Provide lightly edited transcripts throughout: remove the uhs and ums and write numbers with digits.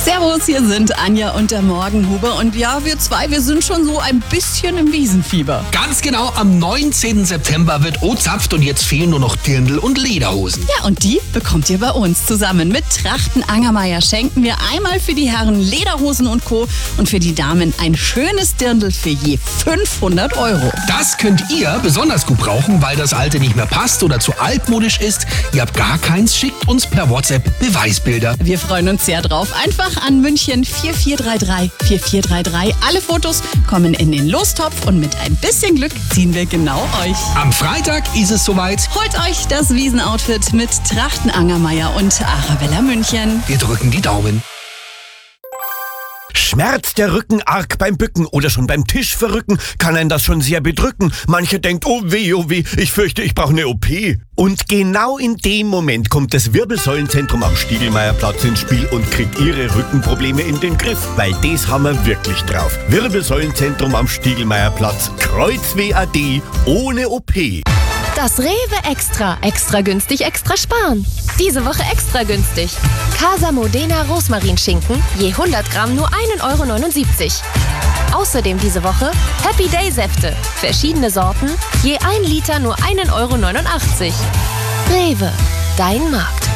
Servus, hier sind Anja und der Morgenhuber. Und ja, wir zwei, wir sind schon so ein bisschen im Wiesenfieber. Ganz genau, am 19. September wird O-Zapft und jetzt fehlen nur noch Dirndl und Lederhosen. Ja, und die bekommt ihr bei uns. Zusammen mit Trachten Angermeier schenken wir einmal für die Herren Lederhosen und Co. und für die Damen ein schönes Dirndl für je 500 €. Das könnt ihr besonders gut brauchen, weil das alte nicht mehr passt oder zu altmodisch ist. Ihr habt gar keins, schickt uns per WhatsApp Beweisbilder. Wir freuen uns sehr drauf. Einfach an München 4433 4433. Alle Fotos kommen in den Lostopf und mit ein bisschen Glück ziehen wir genau euch. Am Freitag ist es soweit. Holt euch das Wiesenoutfit mit Trachten Angermeier und Arabella München. Wir drücken die Daumen. Schmerzt der Rücken arg beim Bücken oder schon beim Tisch verrücken, kann einen das schon sehr bedrücken. Mancher denkt, oh weh, ich fürchte, ich brauche eine OP. Und genau in dem Moment kommt das Wirbelsäulenzentrum am Stiegelmeierplatz ins Spiel und kriegt ihre Rückenprobleme in den Griff. Weil das haben wir wirklich drauf. Wirbelsäulenzentrum am Stiegelmeierplatz. Kreuzweh AD ohne OP. Das Rewe Extra. Extra günstig, extra sparen. Diese Woche extra günstig. Casa Modena Rosmarinschinken, je 100 Gramm nur 1,79 €. Außerdem diese Woche Happy Day Säfte. Verschiedene Sorten, je 1 Liter nur 1,89 €. Rewe, dein Markt.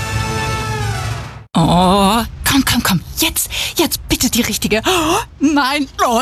Oh, komm. Jetzt bitte die richtige. Oh, nein. Doch,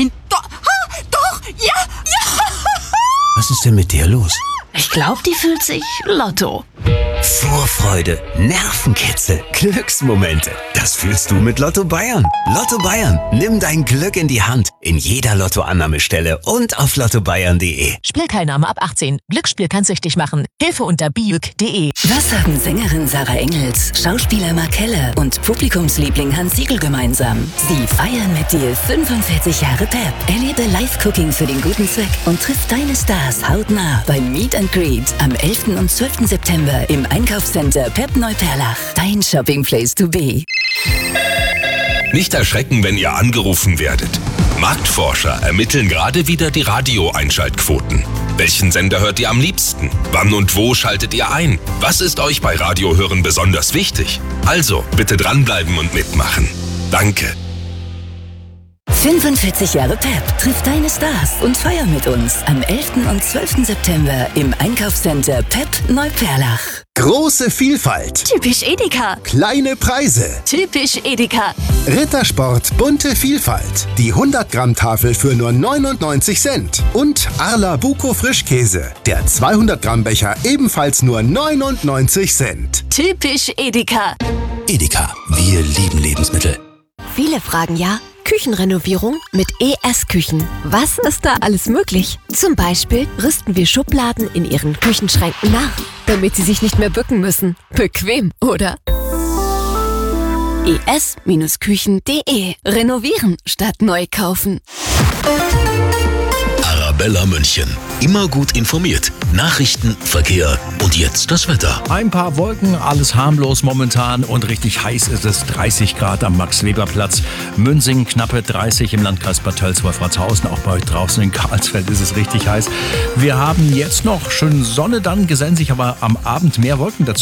ja. Was ist denn mit der los? Ich glaube, die fühlt sich Lotto. Vorfreude, Nervenkitzel, Glücksmomente. Das fühlst du mit Lotto Bayern. Lotto Bayern, nimm dein Glück in die Hand. In jeder Lottoannahmestelle und auf lottobayern.de. Spielteilnahme ab 18. Glücksspiel kann süchtig machen. Hilfe unter biuk.de. Was haben Sängerin Sarah Engels, Schauspieler Mark Keller und Publikumsliebling Hans Siegel gemeinsam? Sie feiern mit dir 45 Jahre Pep. Erlebe Live-Cooking für den guten Zweck und triff deine Stars hautnah beim Meet and Greet am 11. und 12. September im Einkaufscenter Pep Neuperlach. Dein Shopping-Place to be. Nicht erschrecken, wenn ihr angerufen werdet. Marktforscher ermitteln gerade wieder die Radio-Einschaltquoten. Welchen Sender hört ihr am liebsten? Wann und wo schaltet ihr ein? Was ist euch bei Radiohören besonders wichtig? Also, bitte dranbleiben und mitmachen. Danke. 45 Jahre Pep. Triff deine Stars und feier mit uns am 11. und 12. September im Einkaufscenter Pep Neuperlach. Große Vielfalt. Typisch Edeka. Kleine Preise. Typisch Edeka. Rittersport bunte Vielfalt. Die 100-Gramm-Tafel für nur 99 Cent. Und Arla Buko Frischkäse. Der 200-Gramm-Becher ebenfalls nur 99 Cent. Typisch Edeka. Edeka, wir lieben Lebensmittel. Viele fragen ja, Küchenrenovierung mit ES-Küchen. Was ist da alles möglich? Zum Beispiel rüsten wir Schubladen in ihren Küchenschränken nach, damit sie sich nicht mehr bücken müssen. Bequem, oder? es-küchen.de. Renovieren statt neu kaufen. Arabella München. Immer gut informiert. Nachrichten, Verkehr und jetzt das Wetter. Ein paar Wolken, alles harmlos momentan und richtig heiß ist es. 30 Grad am Max-Weber-Platz. Münsing knappe 30 im Landkreis Bad Tölz-Wolfratshausen. Auch bei euch draußen in Karlsfeld ist es richtig heiß. Wir haben jetzt noch schön Sonne, dann gesellen sich aber am Abend mehr Wolken dazu.